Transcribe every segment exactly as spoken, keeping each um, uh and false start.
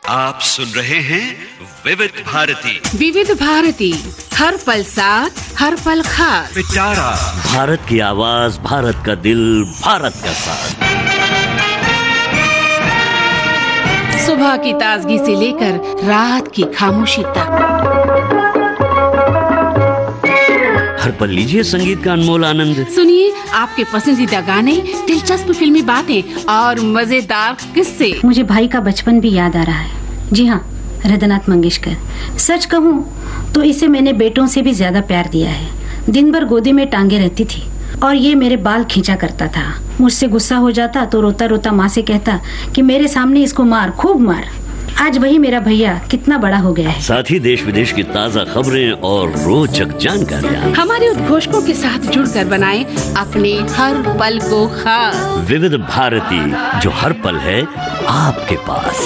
आप सुन रहे हैं विविध भारती। विविध भारती, हर पल साथ, हर पल खास। पिटारा भारत की आवाज, भारत का दिल, भारत का साथ। सुबह की ताजगी से लेकर रात की खामोशी तक, हर पल लीजिए संगीत का अनमोल आनंद। सुनिए आपके पसंदीदा गाने, दिलचस्प फिल्मी बातें और मजेदार किस्से। मुझे भाई का बचपन भी याद आ रहा है। जी हाँ, हृदयनाथ मंगेशकर। सच कहूँ तो इसे मैंने बेटों से भी ज्यादा प्यार दिया है। दिन भर गोदी में टांगे रहती थी और ये मेरे बाल खींचा करता था। मुझसे गुस्सा हो जाता तो रोता रोता माँ से कहता कि मेरे सामने इसको मार, खूब मार। आज वही मेरा भैया कितना बड़ा हो गया है। साथ ही देश विदेश की ताज़ा खबरें और रोचक जानकारियाँ हमारे उद्घोषकों के साथ जुड़कर बनाएं अपने हर पल को खास। विविध भारती, जो हर पल है आपके पास।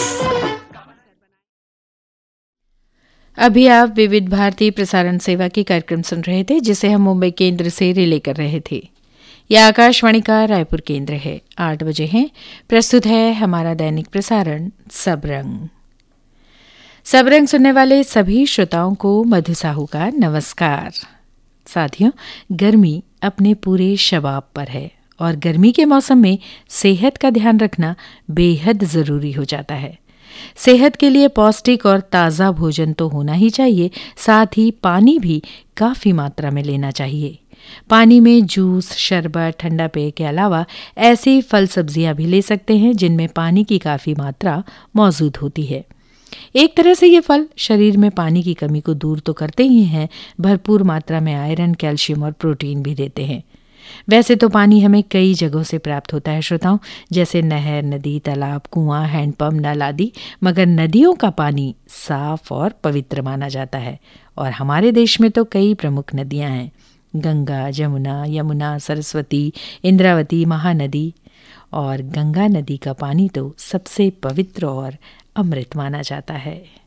अभी आप विविध भारती प्रसारण सेवा की कार्यक्रम सुन रहे थे, जिसे हम मुंबई केंद्र से रिले कर रहे थे। यह आकाशवाणी का रायपुर केंद्र है। आठ बजे हैं, प्रस्तुत है हमारा दैनिक प्रसारण सब रंग। सब रंग सुनने वाले सभी श्रोताओं को मधु साहू का नमस्कार। साथियों, गर्मी अपने पूरे शबाब पर है और गर्मी के मौसम में सेहत का ध्यान रखना बेहद जरूरी हो जाता है। सेहत के लिए पौष्टिक और ताज़ा भोजन तो होना ही चाहिए, साथ ही पानी भी काफ़ी मात्रा में लेना चाहिए। पानी में जूस, शरबत, ठंडा पेय के अलावा ऐसी फल सब्जियां भी ले सकते हैं जिनमें पानी की काफ़ी मात्रा मौजूद होती है। एक तरह से ये फल शरीर में पानी की कमी को दूर तो करते ही हैं, भरपूर मात्रा में आयरन, कैल्शियम और प्रोटीन भी देते हैं। वैसे तो पानी हमें कई जगहों से प्राप्त होता है श्रोताओं, जैसे नहर, नदी, तालाब, कुआं, हैंडपंप, नल आदि। मगर नदियों का पानी साफ और पवित्र माना जाता है और हमारे देश में तो कई प्रमुख नदियां हैं। गंगा, जमुना, यमुना, सरस्वती, इंद्रावती, महानदी। और गंगा नदी का पानी तो सबसे पवित्र और अमृत माना जाता है।